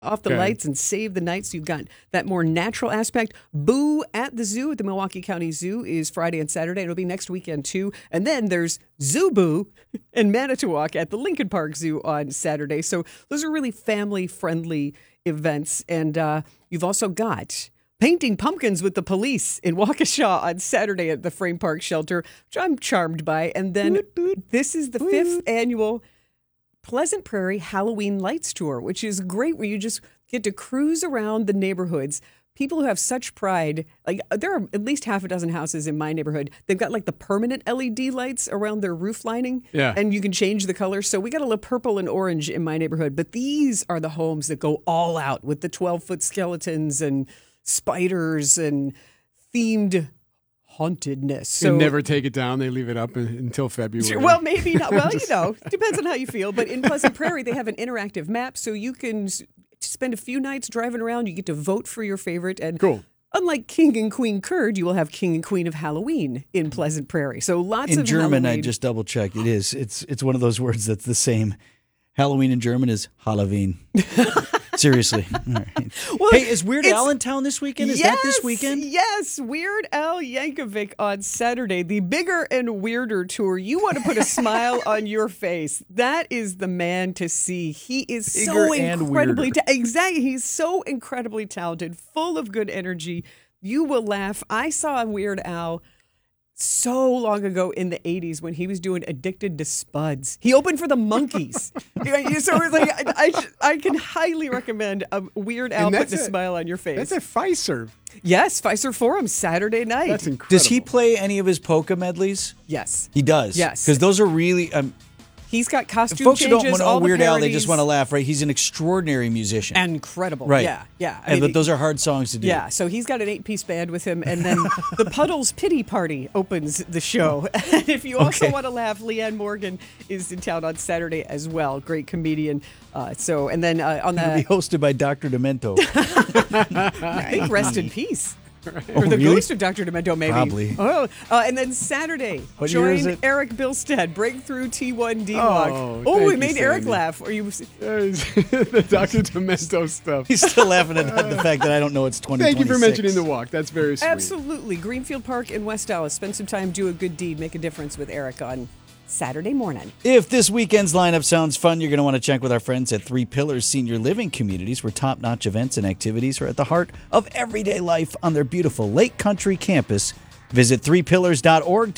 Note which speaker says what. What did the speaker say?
Speaker 1: off the lights and save the night. So you've got that more natural aspect. Boo at the zoo at the Milwaukee County Zoo is Friday and Saturday. It'll be next weekend too. And then there's Zoo Boo in Manitowoc at the Lincoln Park Zoo on Saturday. So those are really family-friendly events. And you've also got Painting Pumpkins with the Police in Waukesha on Saturday at the Frame Park Shelter, which I'm charmed by. And then this is the 5th annual Pleasant Prairie Halloween Lights Tour, which is great, where you just get to cruise around the neighborhoods. People who have such pride, like there are at least half a dozen houses in my neighborhood. They've got like the permanent LED lights around their roof lining, and you can change the color. So we got a little purple and orange in my neighborhood, but these are the homes that go all out with the 12-foot skeletons and spiders and themed hauntedness. So
Speaker 2: and never take it down. They leave it up until February.
Speaker 1: Well, maybe not. Well, depends on how you feel. But in Pleasant Prairie, they have an interactive map, so you can spend a few nights driving around. You get to vote for your favorite. And
Speaker 2: cool.
Speaker 1: Unlike King and Queen Curd, you will have King and Queen of Halloween in Pleasant Prairie. So lots
Speaker 3: in
Speaker 1: of
Speaker 3: German,
Speaker 1: Halloween.
Speaker 3: I just double checked. It is. It's one of those words that's the same. Halloween in German is Halloween. Seriously. All right.
Speaker 1: Well,
Speaker 3: hey, is Weird Al in town this weekend? Is that this weekend?
Speaker 1: Yes, Weird Al Yankovic on Saturday, the Bigger and Weirder Tour. You want to put a smile on your face. That is the man to see. He is so incredibly exactly. He's so incredibly talented, full of good energy. You will laugh. I saw Weird Al so long ago in the 80s when he was doing Addicted to Spuds. He opened for the Monkees. So it's like, I can highly recommend a Weird Al putting a smile on your face.
Speaker 2: That's at Pfizer.
Speaker 1: Yes, Pfizer Forum, Saturday night.
Speaker 2: That's incredible.
Speaker 3: Does he play any of his polka medleys?
Speaker 1: Yes.
Speaker 3: He does?
Speaker 1: Yes.
Speaker 3: Because those are really...
Speaker 1: He's got costume
Speaker 3: folks
Speaker 1: changes,
Speaker 3: who don't
Speaker 1: all
Speaker 3: know
Speaker 1: the
Speaker 3: Weird Al,
Speaker 1: parodies.
Speaker 3: they just want to laugh, right? He's an extraordinary musician.
Speaker 1: And incredible.
Speaker 3: Right.
Speaker 1: Yeah.
Speaker 3: But those are hard songs to do.
Speaker 1: Yeah, so he's got an 8-piece band with him, and then the Puddles Pity Party opens the show. And if you also want to laugh, Leanne Morgan is in town on Saturday as well. Great comedian. On
Speaker 3: It'll be
Speaker 1: the
Speaker 3: hosted by Dr. Demento.
Speaker 1: I think rest in peace. Or
Speaker 3: Oh,
Speaker 1: the
Speaker 3: really?
Speaker 1: ghost of Dr. Demento, maybe.
Speaker 3: Probably.
Speaker 1: Oh, and then Saturday,
Speaker 3: What year is
Speaker 1: join
Speaker 3: it?
Speaker 1: Eric Bilstead, Breakthrough T1D
Speaker 2: Oh,
Speaker 1: Walk.
Speaker 2: thank
Speaker 1: We
Speaker 2: you,
Speaker 1: made Eric
Speaker 2: Sandy.
Speaker 1: laugh. Are you?
Speaker 2: The Dr. Demento stuff.
Speaker 3: He's still laughing at the fact that I don't know it's 2026.
Speaker 2: Thank you for mentioning the walk. That's very sweet.
Speaker 1: Absolutely. Greenfield Park in West Dallas. Spend some time, do a good deed, make a difference with Eric on Saturday morning.
Speaker 3: If this weekend's lineup sounds fun, you're going to want to check with our friends at Three Pillars Senior Living Communities, where top-notch events and activities are at the heart of everyday life on their beautiful Lake Country campus. Visit threepillars.org.